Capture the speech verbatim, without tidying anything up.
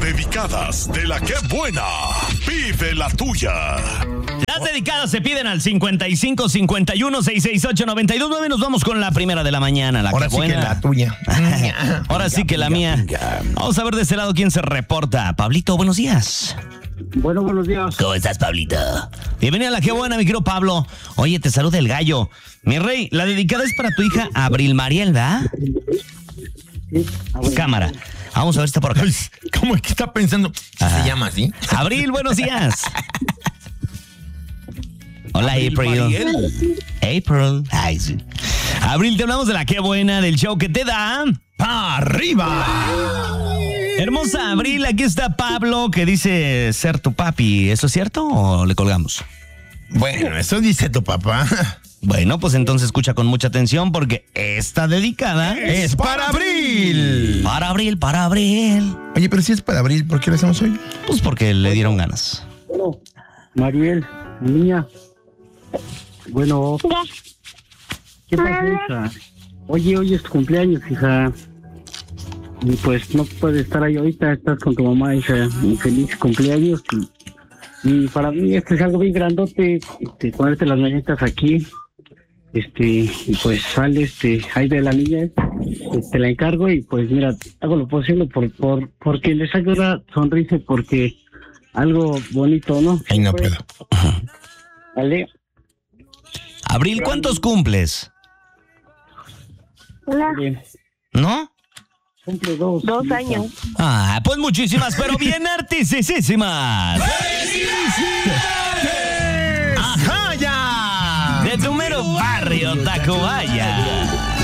dedicadas de la que buena. Pide la tuya. Las dedicadas se piden al cincuenta y cinco cincuenta y uno sesenta y seis ocho noventa y dos nueve. Nos vamos con la primera de la mañana. La Ahora que sí buena. que la tuya. Ahora sí que la mía. Vamos a ver de este lado quién se reporta. Pablito, buenos días. Bueno, buenos días. ¿Cómo estás, Pablito? Bienvenido a la que buena, mi querido Pablo. Oye, te saluda el gallo. Mi rey, la dedicada es para tu hija Abril Mariel, ¿verdad? Sí, Abril. Cámara. Vamos a ver esta por acá. ¿Cómo es que está pensando? Ajá. ¿Se llama así? Abril, buenos días. Hola, Abril April. Mariel. April. Ay, sí. Abril, te hablamos de la que buena, del show que te da ¡Pa' arriba! Hermosa Abril, aquí está Pablo que dice ser tu papi. ¿Eso es cierto o le colgamos? Bueno, eso dice tu papá. Bueno, pues entonces escucha con mucha atención porque esta dedicada ¡Es para Abril! para Abril, para Abril. Oye, pero si es para Abril, ¿por qué lo hacemos hoy? Pues porque le dieron ganas. Bueno, Mariel, niña. Bueno, ¿qué pasa, hija? Oye, hoy es tu cumpleaños, hija. Y pues no puedes estar ahí ahorita, estás con tu mamá, hija. Y feliz cumpleaños. Y, y para mí esto es algo bien grandote, este, ponerte las mañanitas aquí. Este, y pues sale, este, ahí de la niña, este, te la encargo y pues mira, hago lo posible por, por, porque le saque una sonrisa, porque algo bonito, ¿no? Ay, no puedo. Vale. Abril, ¿cuántos cumples? Bien. ¿No? Cumple dos. Dos años. Ah, pues muchísimas, pero bien artisísimas. ¡Ajá, ya! De tu mero barrio, Tacubaya.